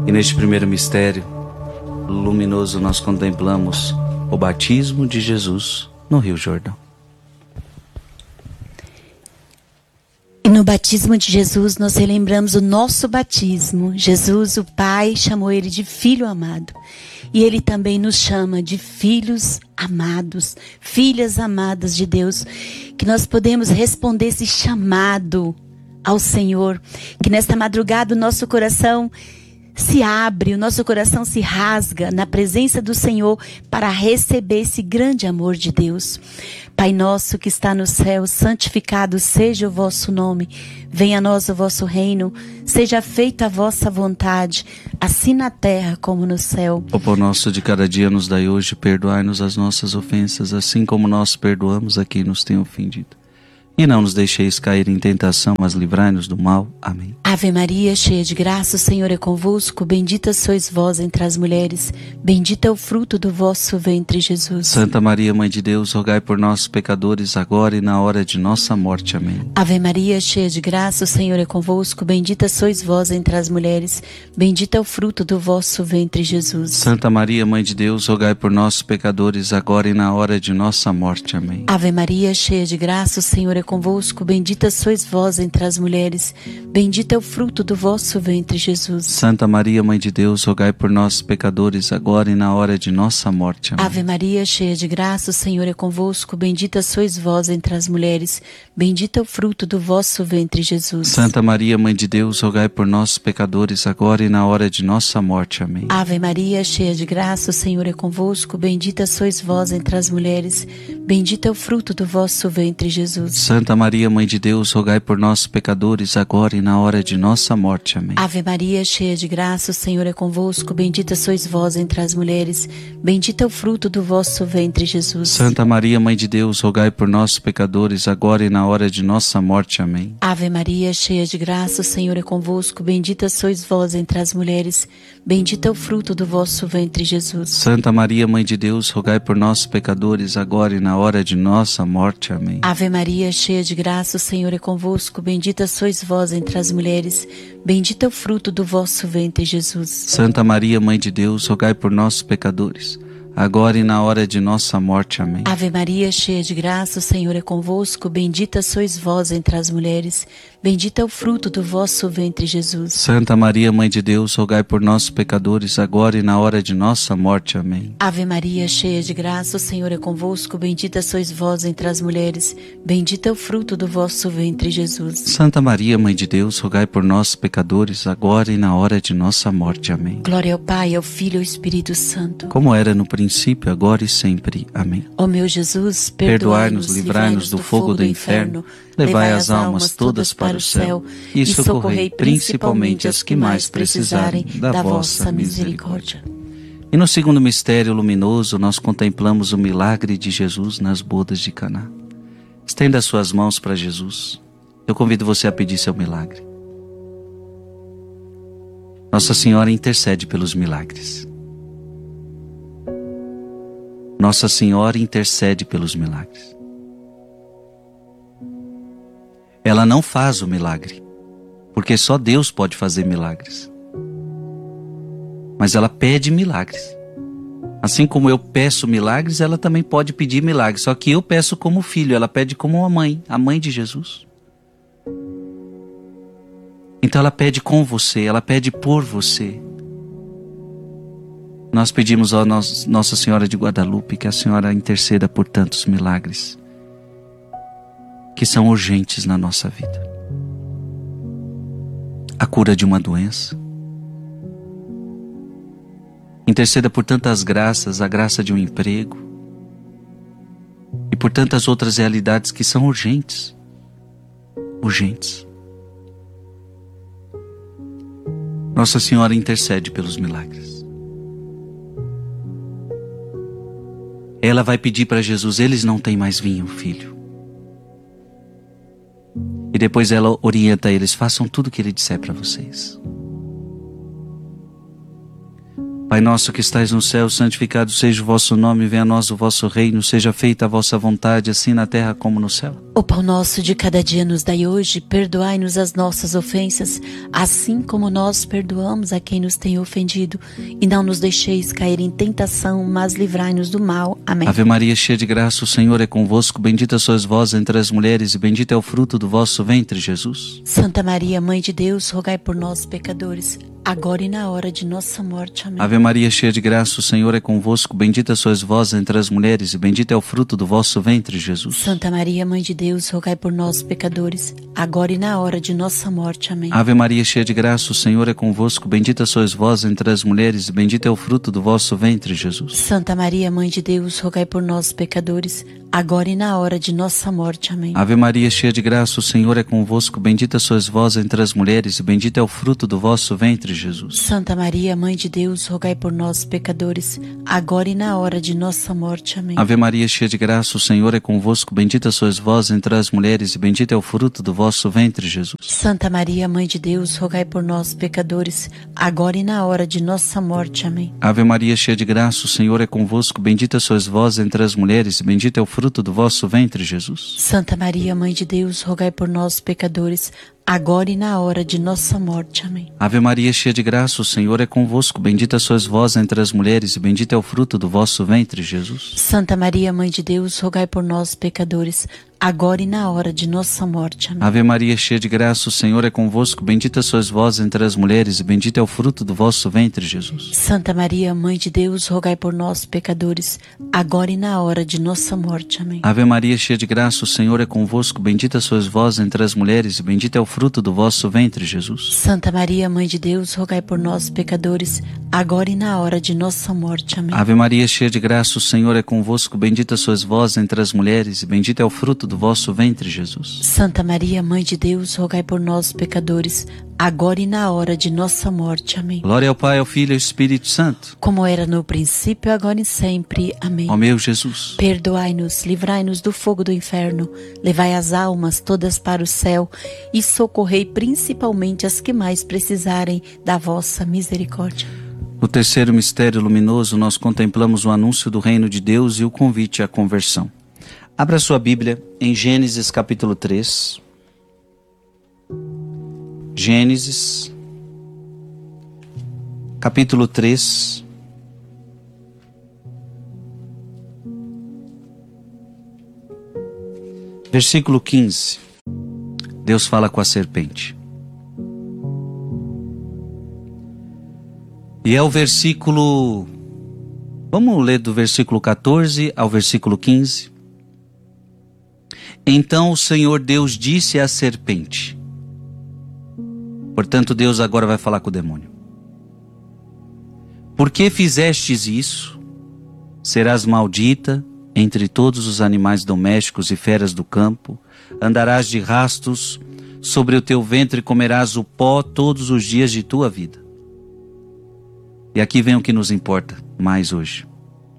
E neste primeiro mistério luminoso nós contemplamos o batismo de Jesus no Rio Jordão. E no batismo de Jesus nós relembramos o nosso batismo. Jesus, o Pai, chamou ele de Filho amado. E ele também nos chama de filhos amados, filhas amadas de Deus. Que nós podemos responder esse chamado ao Senhor. Que nesta madrugada o nosso coração se abre, o nosso coração se rasga na presença do Senhor para receber esse grande amor de Deus. Pai nosso que está no céu, santificado seja o vosso nome. Venha a nós o vosso reino, seja feita a vossa vontade, assim na terra como no céu. O pão nosso de cada dia nos dai hoje, perdoai-nos as nossas ofensas, assim como nós perdoamos a quem nos tem ofendido. E não nos deixeis cair em tentação, mas livrai-nos do mal. Amém. Ave Maria, cheia de graça, o Senhor é convosco. Bendita sois vós entre as mulheres. Bendito é o fruto do vosso ventre, Jesus. Santa Maria, Mãe de Deus, rogai por nós, pecadores, agora e na hora de nossa morte. Amém. Ave Maria, cheia de graça, o Senhor é convosco. Bendita sois vós entre as mulheres. Bendito é o fruto do vosso ventre, Jesus. Santa Maria, Mãe de Deus, rogai por nós, pecadores, agora e na hora de nossa morte. Amém. Ave Maria, cheia de graça, o Senhor é convosco, bendita sois vós entre as mulheres, bendito é o fruto do vosso ventre, Jesus. Santa Maria, Mãe de Deus, rogai por nós, pecadores, agora e na hora de nossa morte. Amém. Ave Maria, cheia de graça, o Senhor é convosco, bendita sois vós entre as mulheres, bendito é o fruto do vosso ventre, Jesus. Santa Maria, Mãe de Deus, rogai por nós, pecadores, agora e na hora de nossa morte. Amém. Ave Maria, cheia de graça, o Senhor é convosco, bendita sois vós entre as mulheres, bendito é o fruto do vosso ventre, Jesus. Santa Maria, Mãe de Deus, rogai por nós, pecadores, agora e na hora de nossa morte. Amém. Ave Maria, cheia de graça, o Senhor é convosco, bendita sois vós entre as mulheres, bendito é o fruto do vosso ventre, Jesus. Santa Maria, Mãe de Deus, rogai por nós, pecadores, agora e na hora de nossa morte. Amém. Ave Maria, cheia de graça, o Senhor é convosco, bendita sois vós entre as mulheres, bendito é o fruto do vosso ventre, Jesus. Santa Maria, Mãe de Deus, rogai por nós, pecadores, agora e na hora de nossa morte. Amém. Ave Maria, cheia de graça, o Senhor é convosco, bendita sois vós entre as mulheres, bendito é o fruto do vosso ventre, Jesus. Santa Maria, Mãe de Deus, rogai por nós, pecadores, agora e na hora de nossa morte. Amém. Ave Maria, cheia de graça, o Senhor é convosco, bendita sois vós entre as mulheres, bendito é o fruto do vosso ventre, Jesus. Santa Maria, Mãe de Deus, rogai por nós, pecadores, agora e na hora de nossa morte. Amém. Ave Maria, cheia de graça, o Senhor é convosco, bendita sois vós entre as mulheres, bendito é o fruto do vosso ventre, Jesus. Santa Maria, Mãe de Deus, rogai por nós, pecadores, agora e na hora de nossa morte. Amém. Glória ao Pai, ao Filho e ao Espírito Santo, como era no princípio, agora e sempre. Amém. Ó meu Jesus, perdoai-nos, livrai-nos do fogo do inferno, levai as almas todas para o céu e socorrei principalmente as que mais precisarem da vossa misericórdia. E no segundo mistério luminoso nós contemplamos o milagre de Jesus nas bodas de Caná. Estenda as suas mãos para Jesus. Eu convido você a pedir seu milagre. Nossa Senhora intercede pelos milagres. Nossa Senhora intercede pelos milagres. Ela não faz o milagre, porque só Deus pode fazer milagres. Mas ela pede milagres. Assim como eu peço milagres, ela também pode pedir milagres. Só que eu peço como filho, ela pede como a mãe de Jesus. Então ela pede com você, ela pede por você. Nós pedimos a Nossa Senhora de Guadalupe que a Senhora interceda por tantos milagres que são urgentes na nossa vida. A cura de uma doença. Interceda por tantas graças, a graça de um emprego e por tantas outras realidades que são urgentes. Urgentes. Nossa Senhora intercede pelos milagres. Ela vai pedir para Jesus: eles não têm mais vinho, filho. E depois ela orienta eles: façam tudo o que ele disser para vocês. Pai nosso que estais no céu, santificado seja o vosso nome, venha a nós o vosso reino, seja feita a vossa vontade, assim na terra como no céu. O pão nosso de cada dia nos dai hoje, perdoai-nos as nossas ofensas, assim como nós perdoamos a quem nos tem ofendido. E não nos deixeis cair em tentação, mas livrai-nos do mal. Amém. Ave Maria, cheia de graça, o Senhor é convosco. Bendita sois vós entre as mulheres, e bendito é o fruto do vosso ventre, Jesus. Santa Maria, Mãe de Deus, rogai por nós, pecadores, agora e na hora de nossa morte. Amém. Ave Maria, cheia de graça, o Senhor é convosco. Bendita sois vós entre as mulheres, e bendito é o fruto do vosso ventre, Jesus. Santa Maria, Mãe de Deus, rogai por nós, pecadores, agora e na hora de nossa morte. Amém. Ave Maria, cheia de graça, o Senhor é convosco. Bendita sois vós entre as mulheres, e bendito é o fruto do vosso ventre, Jesus. Santa Maria, Mãe de Deus, rogai por nós, pecadores, agora e na hora de nossa morte. Amém. Ave Maria, cheia de graça, o Senhor é convosco. Bendita sois vós entre as mulheres, e bendito é o fruto do vosso ventre, Jesus. Santa Maria, Mãe de Deus, rogai por nós, pecadores, agora e na hora de nossa morte. Amém. Ave Maria, cheia de graça, o Senhor é convosco. Bendita sois vós entre as mulheres, e bendito é o fruto do vosso ventre, Jesus. Santa Maria, Mãe de Deus, rogai por nós, pecadores, agora e na hora de nossa morte. Amém. Ave Maria, cheia de graça, o Senhor é convosco. Bendita sois vós entre as mulheres, e bendito é o fruto do vosso ventre, Jesus. Santa Maria, Mãe de Deus, rogai por nós, pecadores, agora e na hora de nossa morte. Amém. Ave Maria, cheia de graça, o Senhor é convosco. Bendita sois vós entre as mulheres, e bendito é o fruto do vosso ventre, Jesus. Santa Maria, Mãe de Deus, rogai por nós, pecadores, agora e na hora de nossa morte. Amém. Ave Maria, cheia de graça, o Senhor é convosco. Bendita sois vós entre as mulheres, e bendito é o fruto do vosso ventre, Jesus. Santa Maria, Mãe de Deus, rogai por nós, pecadores, agora e na hora de nossa morte. Amém. Ave Maria, cheia de graça, o Senhor é convosco. Bendita sois vós entre as mulheres, e bendito é o fruto do vosso ventre, Jesus. Santa Maria, Mãe de Deus, rogai por nós, pecadores, agora e na hora de nossa morte. Amém. Ave Maria, cheia de graça, o Senhor é convosco. Bendita sois vós entre as mulheres, e bendito é o fruto do vosso ventre, Jesus. Santa Maria, Mãe de Deus, rogai por nós, pecadores, agora e na hora de nossa morte. Amém. Glória ao Pai, ao Filho e ao Espírito Santo. Como era no princípio, agora e sempre. Amém. Ó meu Jesus, perdoai-nos, livrai-nos do fogo do inferno, levai as almas todas para o céu e socorrei principalmente as que mais precisarem da vossa misericórdia. no terceiro mistério luminoso, nós contemplamos o anúncio do reino de Deus e o convite à conversão. Abra sua Bíblia em Gênesis capítulo 3. Gênesis capítulo 3. Versículo 15. Deus fala com a serpente. E é o versículo... Vamos ler do versículo 14 ao versículo 15. Então o Senhor Deus disse à serpente. Portanto, Deus agora vai falar com o demônio. Por que fizestes isso? Serás maldita entre todos os animais domésticos e feras do campo. Andarás de rastos sobre o teu ventre e comerás o pó todos os dias de tua vida. E aqui vem o que nos importa mais hoje.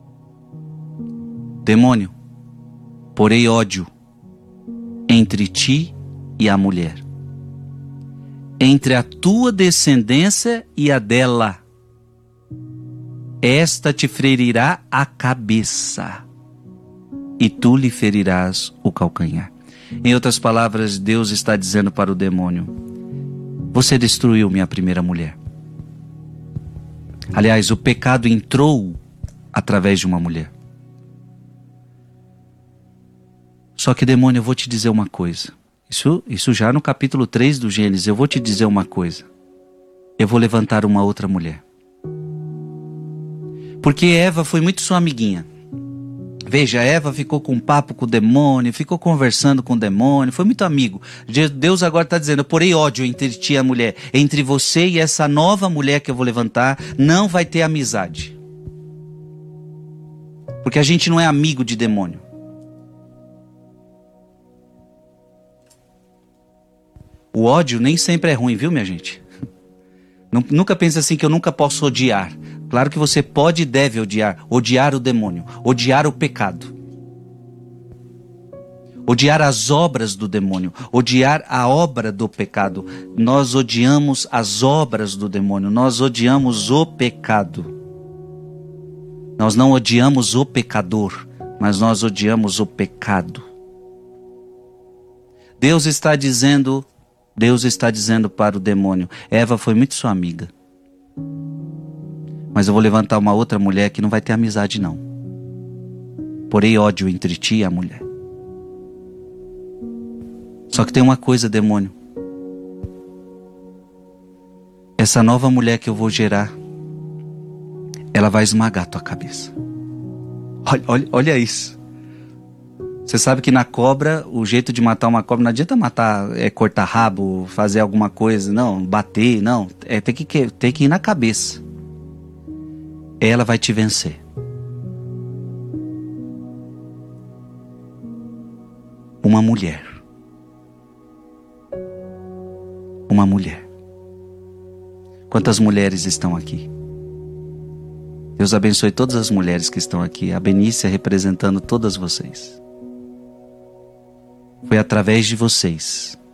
Demônio, porei ódio entre ti e a mulher, entre a tua descendência e a dela. Esta te ferirá a cabeça e tu lhe ferirás o calcanhar. Em outras palavras, Deus está dizendo para o demônio: você destruiu minha primeira mulher. Aliás, o pecado entrou através de uma mulher. Só que, demônio, eu vou te dizer uma coisa. Isso já no capítulo 3 do Gênesis, eu vou te dizer uma coisa. Eu vou levantar uma outra mulher. Porque Eva foi muito sua amiguinha. Veja, Eva ficou com um papo com o demônio, ficou conversando com o demônio, foi muito amigo. Deus agora está dizendo: eu porei ódio entre ti e a mulher. Entre você e essa nova mulher que eu vou levantar, não vai ter amizade. Porque a gente não é amigo de demônio. O ódio nem sempre é ruim, viu, minha gente? Nunca pense assim que eu nunca posso odiar. Claro que você pode e deve odiar. Odiar o demônio, odiar o pecado. Odiar as obras do demônio, odiar a obra do pecado. Nós odiamos as obras do demônio, nós odiamos o pecado. Nós não odiamos o pecador, mas nós odiamos o pecado. Deus está dizendo para o demônio: Eva foi muito sua amiga, mas eu vou levantar uma outra mulher que não vai ter amizade não. Porém ódio entre ti e a mulher. Só que tem uma coisa, demônio. Essa nova mulher que eu vou gerar, ela vai esmagar tua cabeça. Olha isso. Você sabe que na cobra, o jeito de matar uma cobra, não adianta matar, cortar rabo, fazer alguma coisa, não, bater, não. Tem que ir na cabeça. Ela vai te vencer. Uma mulher. Uma mulher. Quantas mulheres estão aqui? Deus abençoe todas as mulheres que estão aqui. A Benícia representando todas vocês. Foi através de vocês